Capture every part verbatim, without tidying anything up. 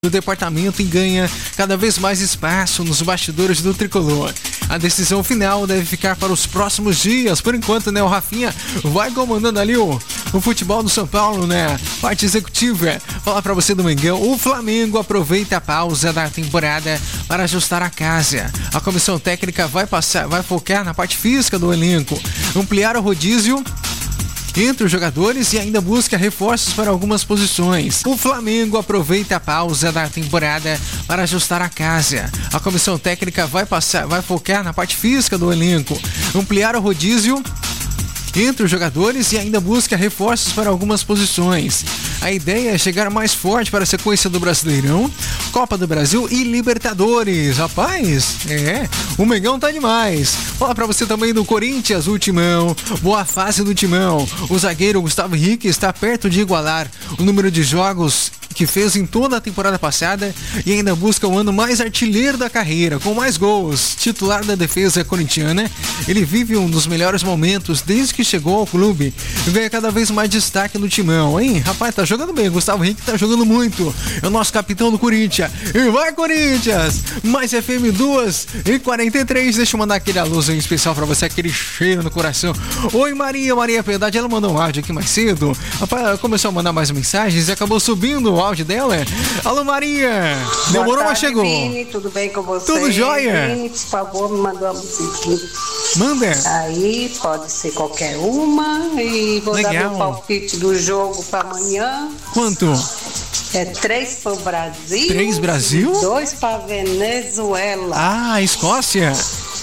do departamento e ganha cada vez mais espaço nos bastidores do tricolor. A decisão final deve ficar para os próximos dias. Por enquanto, né, o Rafinha vai comandando ali o, o futebol do São Paulo, né? Parte executiva. Falar para você do Mengão, o Flamengo aproveita a pausa da temporada para ajustar a casa. A comissão técnica vai passar, vai focar na parte física do elenco, ampliar o rodízio entre os jogadores e ainda busca reforços para algumas posições. O Flamengo aproveita a pausa da temporada para ajustar a casa. A comissão técnica vai passar, vai focar na parte física do elenco, ampliar o rodízio entre os jogadores e ainda busca reforços para algumas posições. A ideia é chegar mais forte para a sequência do Brasileirão, Copa do Brasil e Libertadores. Rapaz, é, o Mengão tá demais. Fala pra você também do Corinthians, o Timão, boa fase do Timão. O zagueiro Gustavo Henrique está perto de igualar o número de jogos que fez em toda a temporada passada e ainda busca o ano mais artilheiro da carreira, com mais gols. Titular da defesa corintiana, ele vive um dos melhores momentos desde que chegou ao clube e ganha cada vez mais destaque no Timão, hein? Rapaz, tá jogando bem, Gustavo Henrique tá jogando muito, é o nosso capitão do Corinthians. E vai, Corinthians! Mais F M duas e quarenta e três, deixa eu mandar aquele alôzinho especial pra você, aquele cheiro no coração. Oi, Maria, Maria Piedade, ela mandou um áudio aqui mais cedo. Rapaz, ela começou a mandar mais mensagens e acabou subindo o áudio dela. Alô, Maria! Demorou, tarde, mas chegou. Vini, tudo bem com você? Tudo jóia? Vini, por favor, me mandou uma musiquinha. Manda. Aí, pode ser qualquer uma. E vou Legal. dar meu palpite do jogo para amanhã. Quanto? É três para o Brasil. Três Brasil? E dois para Venezuela. Ah, Escócia.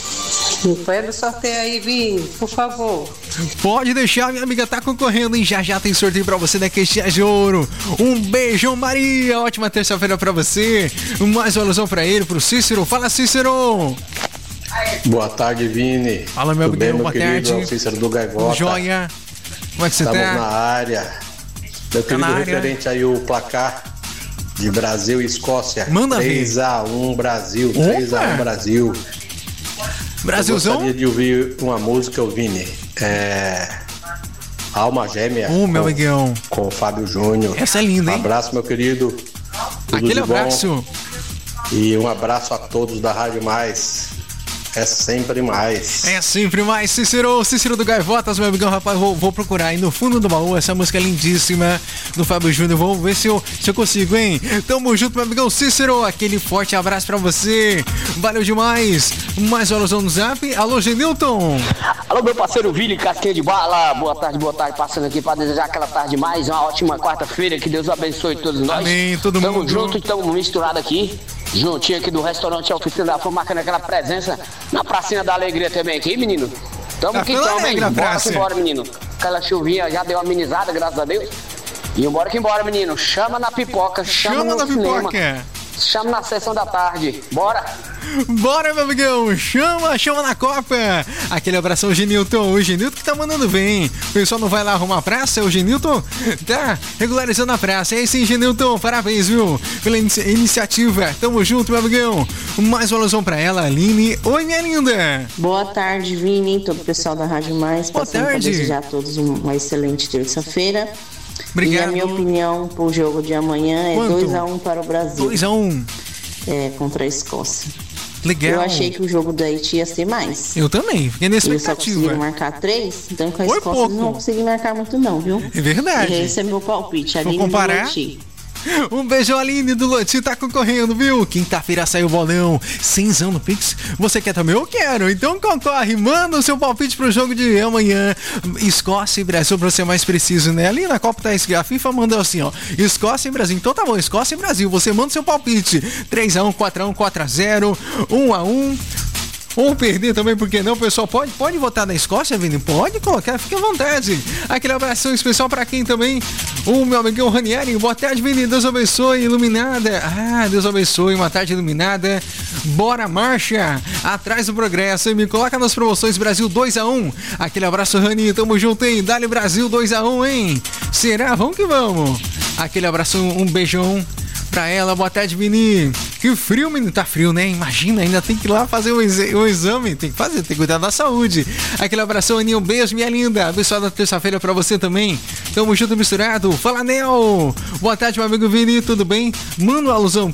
Me põe no sorteio aí, Vini, por favor. Pode deixar, minha amiga tá concorrendo, hein? Já já tem sorteio pra você da Queixinha de Ouro. Um beijão, Maria. Ótima terça-feira pra você. Mais uma alusão pra ele, pro Cícero. Fala, Cícero. Boa tarde, Vini. Fala, meu Tudo bem, amigo, meu boa querido? tarde. É o Cícero do Gaivota. Joia. Como é que você Estamos tá? na área. Meu querido, na área. referente aí o placar de Brasil e Escócia. Manda ver. três a um Brasil. três a um Brasil. Brasilzão? Eu gostaria de ouvir uma música, o Vini. É... Alma Gêmea. Ô, meu com, amigão. com o Fábio Júnior. Essa é linda, Um hein? abraço, meu querido. Tudo Aquele de bom. abraço. E um abraço a todos da Rádio Mais. É sempre mais. É sempre mais, Cícero, Cícero do Gaivotas, meu amigão, rapaz, vou, vou procurar aí no fundo do baú essa música lindíssima do Fábio Júnior, vou ver se eu, se eu consigo, hein? Tamo junto, meu amigão Cícero, aquele forte abraço pra você, valeu demais. Mais uma alusão no Zap, alô, Genilton. Alô, meu parceiro Vili, casquinha de bala, boa tarde, boa tarde, passando aqui pra desejar aquela tarde mais, uma ótima quarta-feira, que Deus abençoe todos nós. Amém, todo tamo mundo. Tamo junto, tamo misturado aqui, juntinho aqui do restaurante Oficina da Flor, marcando aquela presença na Pracinha da Alegria também aqui, menino. Tamo Tá que toda tamo, hein? alegre a Bora praça. que embora, menino. Aquela chuvinha já deu uma amenizada, graças a Deus. E bora que embora, menino. Chama na pipoca, chama, Chama no na cinema. pipoca. Chama na sessão da tarde. Bora! Bora, meu amigão, chama, chama na Copa. Aquele abração, Genilton, o Genilton que tá mandando bem. O pessoal não vai lá arrumar a praça, o Genilton tá regularizando a praça. É isso aí, Genilton, parabéns, viu, pela inici- iniciativa. Tamo junto, meu amigão. Mais uma alusão pra ela, Aline. Oi, minha linda. Boa tarde, Vini, todo o pessoal da Rádio Mais. Boa Passando pra tarde. desejar a todos uma excelente terça-feira. Obrigado. E a minha opinião pro jogo de amanhã é Quanto? dois a um para o Brasil, dois a um. é, contra a Escócia. Legal. Eu achei que o jogo da Haiti ia ser mais. Eu também, fiquei na Eles só expectativa. conseguiram marcar três, então com a Foi Escócia pouco. eles não vão conseguir marcar muito não, viu? É verdade. E esse é meu palpite, Vou ali comparar? no Haiti. Um beijo, Aline do Loti, tá concorrendo, viu? Quinta-feira saiu o bolão, cenzão no Pix. Você quer também? Eu quero. Então concorre, manda o seu palpite pro jogo de amanhã. Escócia e Brasil, pra ser mais preciso, né? Ali na Copa tá escrito, a FIFA mandou assim, ó. Escócia e Brasil. Então tá bom, Escócia e Brasil. Você manda o seu palpite. três a um, quatro a um, quatro a zero, um a um. Ou perder também, porque não, pessoal? Pode, pode votar na Escócia, Vini? Pode colocar, fique à vontade. Aquele abração especial pra quem também? O meu amigão Ranieri. Boa tarde, Vini. Deus abençoe, iluminada. Ah, Deus abençoe, uma tarde iluminada. Bora, marcha. Atrás do progresso. E me coloca nas promoções Brasil dois a um. Aquele abraço, Rani. Tamo junto, hein? Dá-lhe Brasil dois a um, hein? Será? Vamos que vamos. Aquele abraço, um beijão pra ela. Boa tarde, Vini. Que frio, menino. Tá frio, né? Imagina, ainda tem que ir lá fazer o, exa- o exame. Tem que fazer, tem que cuidar da saúde. Aquele abração, Aninha. Um beijo, minha linda. Abençoada terça-feira pra você também. Tamo junto, misturado. Fala, Nel. Boa tarde, meu amigo Vini. Tudo bem? Manda uma alusão